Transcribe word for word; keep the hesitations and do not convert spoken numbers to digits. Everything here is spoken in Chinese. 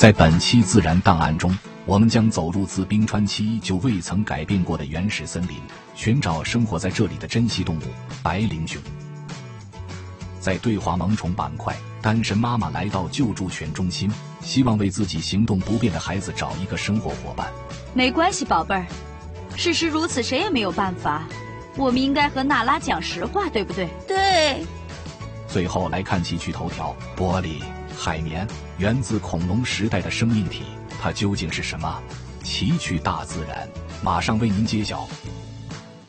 在本期自然档案中，我们将走入自冰川期就未曾改变过的原始森林，寻找生活在这里的珍稀动物白灵熊。在对话萌宠板块，单身妈妈来到救助犬中心，希望为自己行动不便的孩子找一个生活伙伴。 没关系，宝贝儿，事实如此，谁也没有办法。我们应该和娜拉讲实话，对不对？ 对。 最后来看奇趣头条：玻璃海绵源自恐龙时代的生命体，它究竟是什么？奇趣大自然马上为您揭晓。